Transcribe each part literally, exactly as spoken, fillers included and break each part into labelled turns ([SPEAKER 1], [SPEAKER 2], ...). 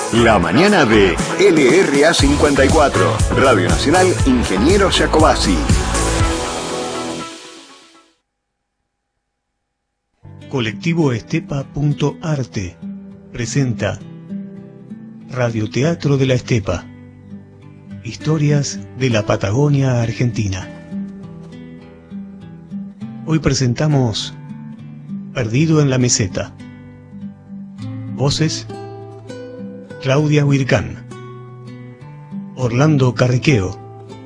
[SPEAKER 1] La mañana de L R A cincuenta y cuatro, Radio Nacional Ingeniero Jacobasi.
[SPEAKER 2] Colectivo Estepa punto arte presenta Radioteatro de la Estepa. Historias de la Patagonia Argentina. Hoy presentamos Perdido en la Meseta. Voces: Claudia Huircán, Orlando Carriqueo,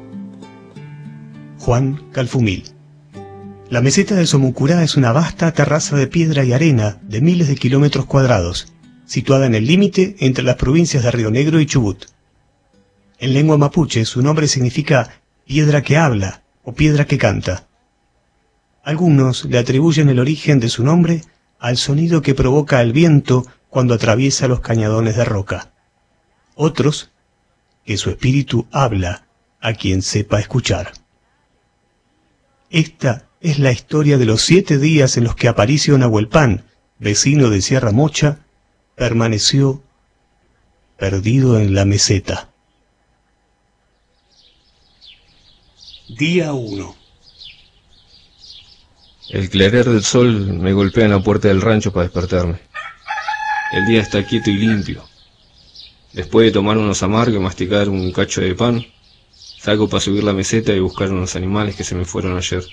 [SPEAKER 2] Juan Calfumil. La meseta de Somucurá es una vasta terraza de piedra y arena de miles de kilómetros cuadrados, situada en el límite entre las provincias de Río Negro y Chubut. En lengua mapuche su nombre significa piedra que habla o piedra que canta. Algunos le atribuyen el origen de su nombre al sonido que provoca el viento cuando atraviesa los cañadones de roca. Otros, que su espíritu habla a quien sepa escuchar. Esta es la historia de los siete días en los que Aparicio Nahuelpan, vecino de Sierra Mocha, permaneció perdido en la meseta. Día uno.
[SPEAKER 3] El clarear del sol me golpea en la puerta del rancho para despertarme. El día está quieto y limpio. Después de tomar unos amargos y masticar un cacho de pan, salgo para subir la meseta y buscar unos animales que se me fueron ayer.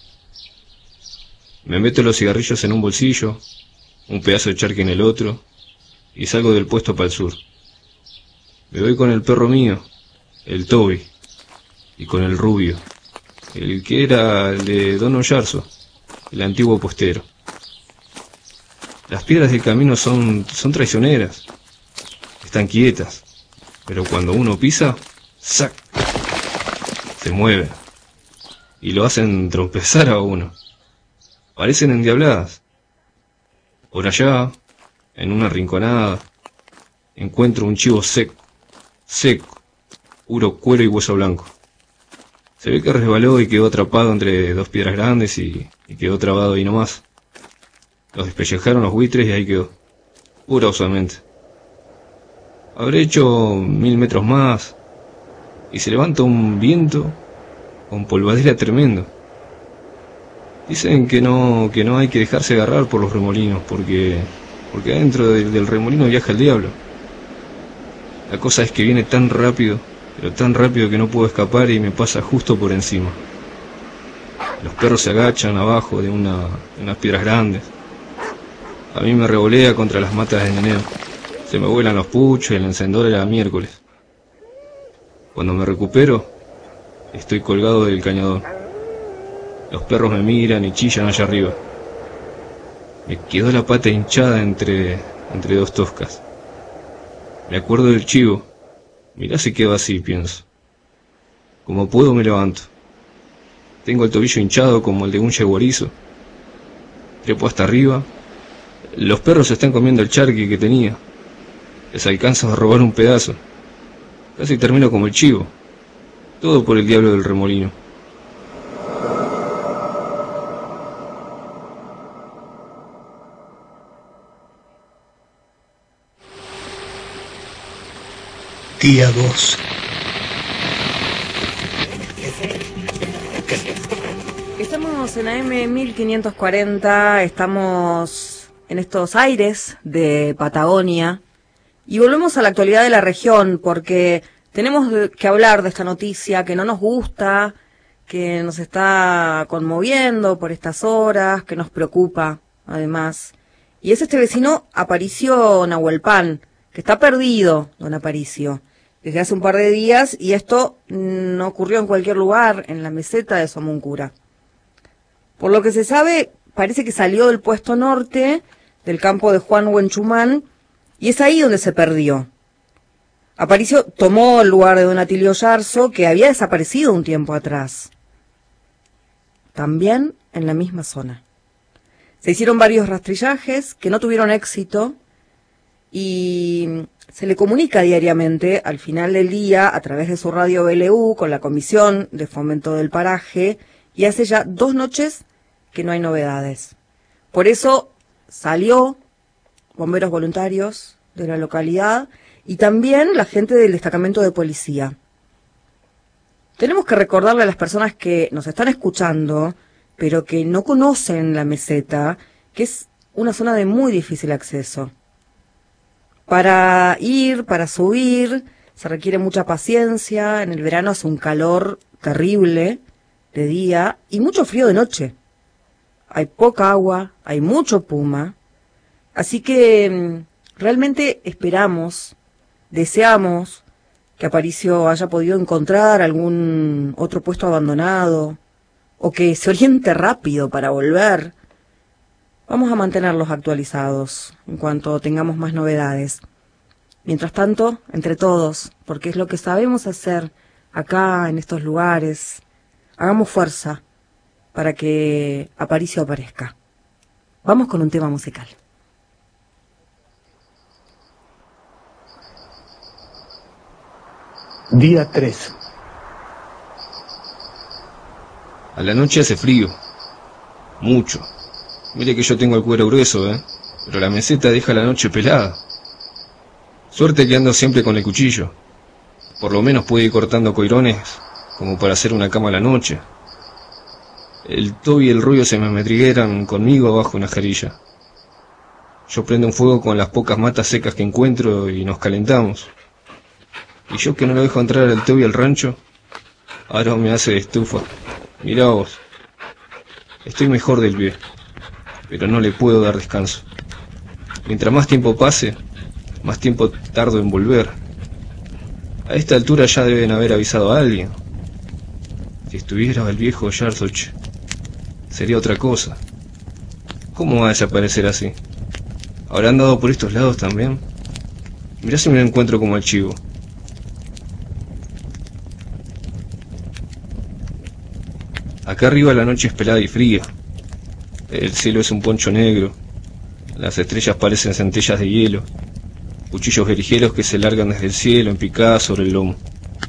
[SPEAKER 3] Me meto los cigarrillos en un bolsillo, un pedazo de charqui en el otro, y salgo del puesto para el sur. Me voy con el perro mío, el Toby, y con el Rubio, el que era el de Don Oyarzo, el antiguo postero. Las piedras del camino son, son traicioneras, están quietas, pero cuando uno pisa, ¡sac!, se mueven, y lo hacen tropezar a uno. Parecen endiabladas. Por allá, en una rinconada, encuentro un chivo seco, seco, puro cuero y hueso blanco. Se ve que resbaló y quedó atrapado entre dos piedras grandes y, y quedó trabado ahí nomás. Los despellejaron los buitres y ahí quedó, pura osamente. Habré hecho mil metros más y se levanta un viento con polvadera tremendo. Dicen que no, que no hay que dejarse agarrar por los remolinos, porque, porque adentro del, del remolino viaja el diablo. La cosa es que viene tan rápido, pero tan rápido que no puedo escapar y me pasa justo por encima. Los perros se agachan abajo de, una, de unas piedras grandes. A mí me revolea contra las matas de neneo. Se me vuelan los puchos y el encendedor era miércoles. Cuando me recupero, estoy colgado del cañadón. Los perros me miran y chillan allá arriba. Me quedó la pata hinchada entre, entre dos toscas. Me acuerdo del chivo. Mirá si quedo así, pienso. Como puedo me levanto. Tengo el tobillo hinchado como el de un yeguarizo. Trepo hasta arriba. Los perros están comiendo el charqui que tenía. Les alcanzo a robar un pedazo. Casi termino como el chivo. Todo por el diablo del remolino.
[SPEAKER 2] Día dos.
[SPEAKER 4] Estamos en A M mil quinientos cuarenta, estamos en estos aires de Patagonia y volvemos a la actualidad de la región porque tenemos que hablar de esta noticia que no nos gusta, que nos está conmoviendo por estas horas, que nos preocupa además. Y es este vecino Aparicio Nahuelpan, que está perdido, don Aparicio, desde hace un par de días, y esto no ocurrió en cualquier lugar, en la meseta de Somuncura. Por lo que se sabe, parece que salió del puesto norte del campo de Juan Huenchumán, y es ahí donde se perdió. Aparicio tomó el lugar de don Atilio Yarzo, que había desaparecido un tiempo atrás. También en la misma zona. Se hicieron varios rastrillajes que no tuvieron éxito, y se le comunica diariamente al final del día a través de su radio B L U con la Comisión de Fomento del Paraje, y hace ya dos noches que no hay novedades. Por eso salió bomberos voluntarios de la localidad y también la gente del destacamento de policía. Tenemos que recordarle a las personas que nos están escuchando, pero que no conocen la meseta, que es una zona de muy difícil acceso. Para ir, para subir, se requiere mucha paciencia. En el verano hace un calor terrible de día y mucho frío de noche. Hay poca agua, hay mucho puma. Así que realmente esperamos, deseamos que Aparicio haya podido encontrar algún otro puesto abandonado o que se oriente rápido para volver. Vamos a mantenerlos actualizados en cuanto tengamos más novedades. Mientras tanto, entre todos, porque es lo que sabemos hacer acá en estos lugares, hagamos fuerza para que Aparicio aparezca. Vamos con un tema musical.
[SPEAKER 2] Día tres.
[SPEAKER 3] A la noche hace frío. Mucho. Mire que yo tengo el cuero grueso, ¿eh? Pero la meseta deja la noche pelada. Suerte que ando siempre con el cuchillo. Por lo menos puedo ir cortando coirones como para hacer una cama a la noche. El Toby y el Rubio se me metrigueran conmigo bajo una jarilla. Yo prendo un fuego con las pocas matas secas que encuentro y nos calentamos. Y yo que no lo dejo entrar al Toby al rancho, ahora me hace de estufa. Mirá vos. Estoy mejor del pie, pero no le puedo dar descanso. Mientras más tiempo pase, más tiempo tardo en volver. A esta altura ya deben haber avisado a alguien. Si estuviera el viejo Yarsoch, sería otra cosa. ¿Cómo va a desaparecer así? ¿Habrá andado por estos lados también? Mirá si me lo encuentro como el chivo. Acá arriba la noche es pelada y fría. El cielo es un poncho negro. Las estrellas parecen centellas de hielo. Cuchillos guerrilleros que se largan desde el cielo en picada sobre el lomo.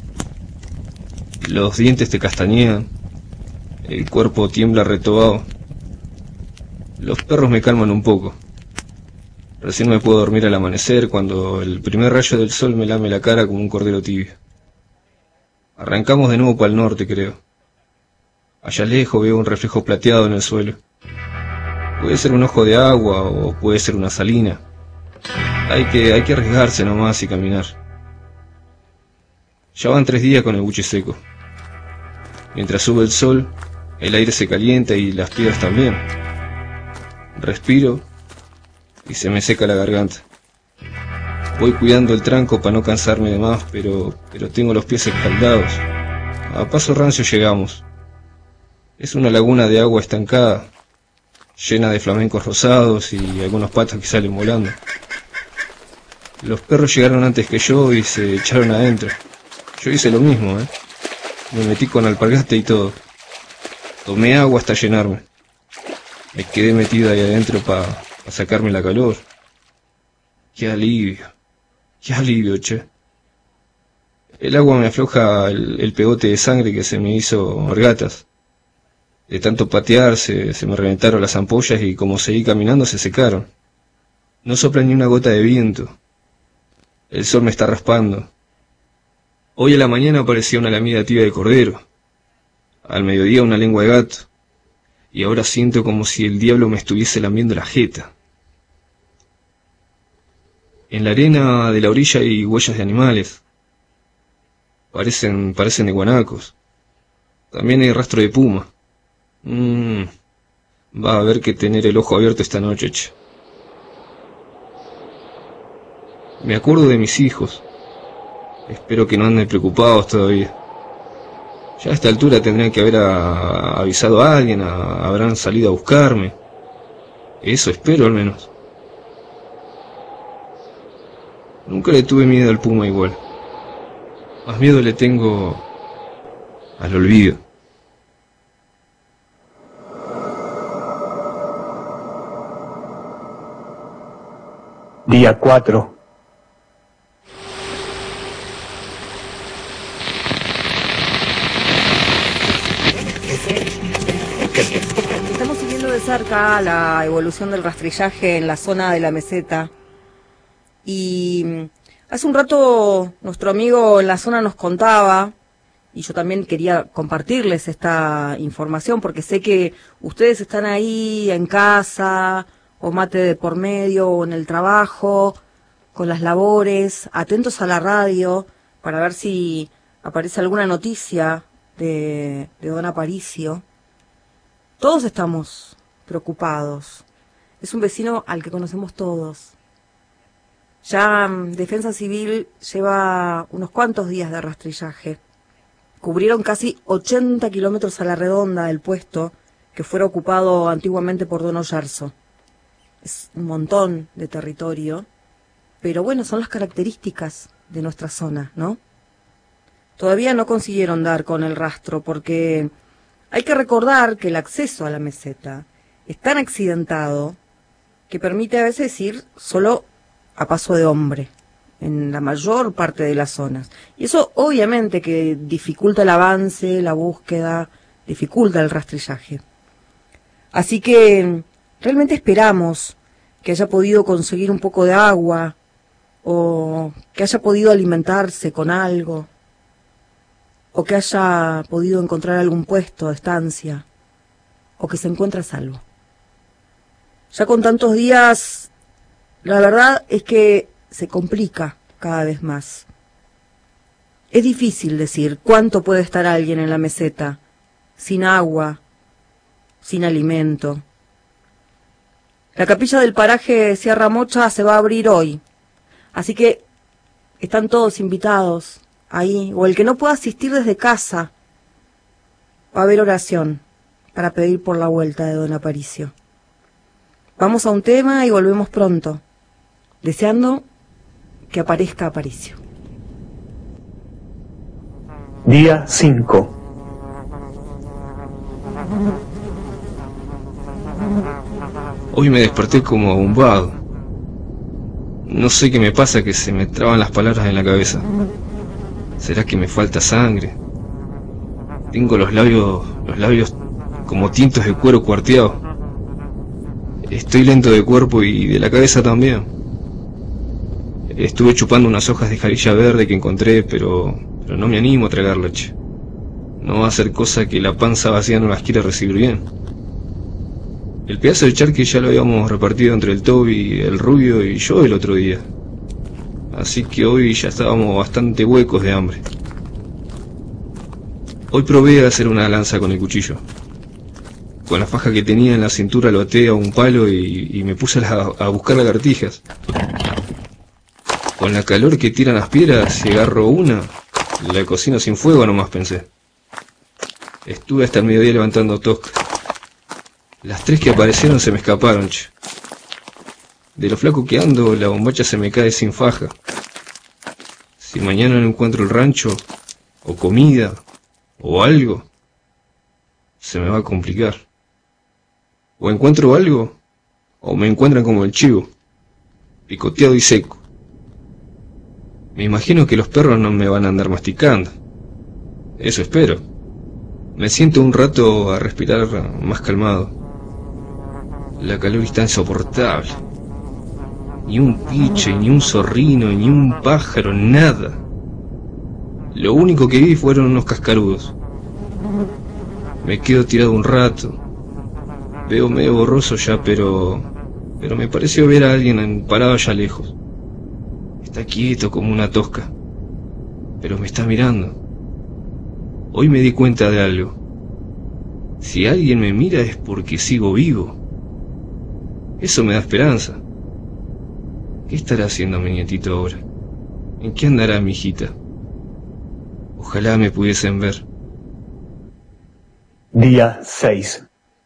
[SPEAKER 3] Los dientes te castañean. El cuerpo tiembla retobado. Los perros me calman un poco. Recién me puedo dormir al amanecer cuando el primer rayo del sol me lame la cara como un cordero tibio. Arrancamos de nuevo para el norte, creo. Allá lejos veo un reflejo plateado en el suelo. Puede ser un ojo de agua o puede ser una salina. Hay que, hay que arriesgarse nomás y caminar. Ya van tres días con el buche seco. Mientras sube el sol, el aire se calienta y las piedras también. Respiro y se me seca la garganta. Voy cuidando el tranco para no cansarme de más, pero, pero tengo los pies escaldados. A paso rancio llegamos. Es una laguna de agua estancada, llena de flamencos rosados y algunos patos que salen volando. Los perros llegaron antes que yo y se echaron adentro. Yo hice lo mismo, ¿eh? Me metí con alpargata y todo. Tomé agua hasta llenarme. Me quedé metido ahí adentro para pa sacarme la calor. Qué alivio, qué alivio, che. El agua me afloja el, el pegote de sangre que se me hizo margatas. De tanto patear se, se me reventaron las ampollas y como seguí caminando se secaron. No sopla ni una gota de viento. El sol me está raspando. Hoy a la mañana aparecía una lamida tibia de cordero. Al mediodía una lengua de gato. Y ahora siento como si el diablo me estuviese lamiendo la jeta. En la arena de la orilla hay huellas de animales. Parecen, parecen de guanacos. También hay rastro de puma. Mmm, va a haber que tener el ojo abierto esta noche, che. Me acuerdo de mis hijos. Espero que no anden preocupados todavía. Ya a esta altura tendrían que haber a, avisado a alguien, a, habrán salido a buscarme. Eso espero al menos. Nunca le tuve miedo al puma igual. Más miedo le tengo al olvido.
[SPEAKER 2] Día cuatro.
[SPEAKER 4] Estamos siguiendo de cerca la evolución del rastrillaje en la zona de la meseta y Hace un rato nuestro amigo en la zona nos contaba, y yo también quería compartirles esta información, porque sé que ustedes están ahí en casa, o mate de por medio, o en el trabajo, con las labores, atentos a la radio, para ver si aparece alguna noticia de, de don Aparicio. Todos estamos preocupados. Es un vecino al que conocemos todos. Ya um, Defensa Civil lleva unos cuantos días de rastrillaje. Cubrieron casi ochenta kilómetros a la redonda del puesto que fuera ocupado antiguamente por don Oyarzo. Es un montón de territorio, pero bueno, son las características de nuestra zona, ¿no? Todavía no consiguieron dar con el rastro porque hay que recordar que el acceso a la meseta es tan accidentado que permite a veces ir solo a paso de hombre en la mayor parte de las zonas. Y eso obviamente que dificulta el avance, la búsqueda, dificulta el rastrillaje. Así que realmente esperamos que haya podido conseguir un poco de agua o que haya podido alimentarse con algo o que haya podido encontrar algún puesto de estancia o que se encuentre a salvo. Ya con tantos días, la verdad es que se complica cada vez más. Es difícil decir cuánto puede estar alguien en la meseta, sin agua, sin alimento. La capilla del paraje Sierra Mocha se va a abrir hoy, así que están todos invitados ahí, o el que no pueda asistir desde casa, va a haber oración para pedir por la vuelta de don Aparicio. Vamos a un tema y volvemos pronto, deseando que aparezca Aparicio.
[SPEAKER 2] Día cinco.
[SPEAKER 3] Hoy me desperté como abombado. No sé qué me pasa, que se me traban las palabras en la cabeza. ¿Será que me falta sangre? Tengo los labios, los labios como tintos de cuero cuarteado. Estoy lento de cuerpo y de la cabeza también. Estuve chupando unas hojas de jarilla verde que encontré, pero, pero no me animo a tragarla, che. No va a ser cosa que la panza vacía no las quiera recibir bien. El pedazo de charque ya lo habíamos repartido entre el Toby, el Rubio y yo el otro día. Así que hoy ya estábamos bastante huecos de hambre. Hoy probé a hacer una lanza con el cuchillo. Con la faja que tenía en la cintura lo até a un palo y, y me puse a, a buscar lagartijas. Con la calor que tiran las piedras, si agarro una, la cocino sin fuego nomás, pensé. Estuve hasta el mediodía levantando tosca. Las tres que aparecieron se me escaparon, che. De lo flaco que ando, la bombacha se me cae sin faja. Si mañana no encuentro el rancho, o comida, o algo, se me va a complicar. O encuentro algo, o me encuentran como el chivo, picoteado y seco. Me imagino que los perros no me van a andar masticando. Eso espero. Me siento un rato a respirar más calmado. La calor está insoportable. Ni un piche, ni un zorrino, ni un pájaro, nada. Lo único que vi fueron unos cascarudos. Me quedo tirado un rato. Veo medio borroso ya, pero... Pero me pareció ver a alguien parado allá lejos. Está quieto como una tosca, pero me está mirando. Hoy me di cuenta de algo. Si alguien me mira es porque sigo vivo. Eso me da esperanza. ¿Qué estará haciendo mi nietito ahora? ¿En qué andará mi hijita? Ojalá me pudiesen ver.
[SPEAKER 2] Día seis.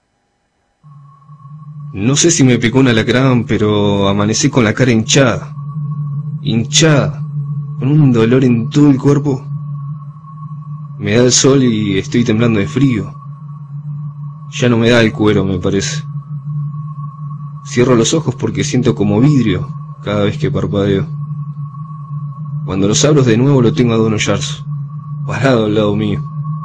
[SPEAKER 3] No sé si me picó un alacrán, pero amanecí con la cara hinchada. Hinchada, con un dolor en todo el cuerpo. Me da el sol y estoy temblando de frío. Ya no me da el cuero, me parece. Cierro los ojos porque siento como vidrio cada vez que parpadeo. Cuando los abro de nuevo lo tengo a don Oyarzo, parado al lado mío.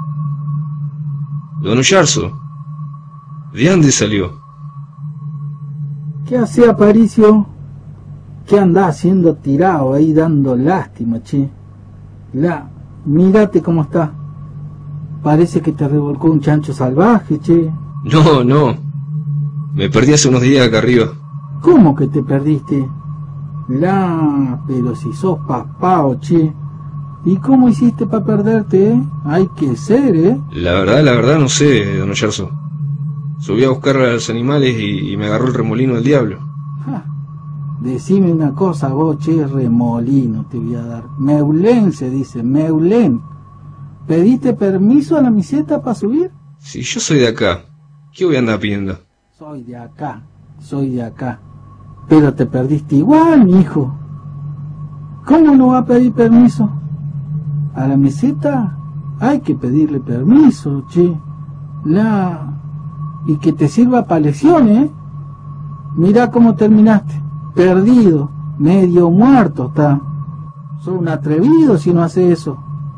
[SPEAKER 3] Don Oyarzo, ¿de dónde salió?
[SPEAKER 5] ¿Qué hacía Aparicio? ¿Qué andás haciendo tirado ahí dando lástima, che? La, mírate cómo está. Parece que te revolcó un chancho salvaje, che.
[SPEAKER 3] No, no. Me perdí hace unos días acá arriba.
[SPEAKER 5] ¿Cómo que te perdiste? La, pero si sos paspao, che. ¿Y cómo hiciste para perderte, eh? Hay que ser, eh.
[SPEAKER 3] La verdad, la verdad no sé, don Oyarzo. Subí a buscar a los animales y, y me agarró el remolino del diablo.
[SPEAKER 5] Ja. Decime una cosa vos, che, remolino te voy a dar. Meulén se dice, Meulén. ¿Pediste permiso a la meseta para subir?
[SPEAKER 3] Si yo soy de acá, ¿qué voy a andar pidiendo?
[SPEAKER 5] Soy de acá, soy de acá. Pero te perdiste igual, mi hijo. ¿Cómo no va a pedir permiso? A la meseta hay que pedirle permiso, che. La... Y que te sirva para lesiones, ¿eh? Mirá cómo terminaste. Perdido, medio muerto está. Sos un atrevido si no haces eso.